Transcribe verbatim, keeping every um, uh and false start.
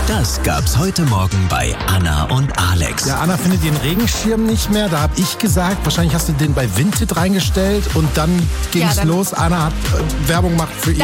Das gab's heute Morgen bei Anna und Alex. Ja, Anna findet ihren Regenschirm nicht mehr. Da habe ich gesagt, wahrscheinlich hast du den bei Vinted reingestellt und dann ging's Ja, dann- los. Anna hat äh, Werbung gemacht für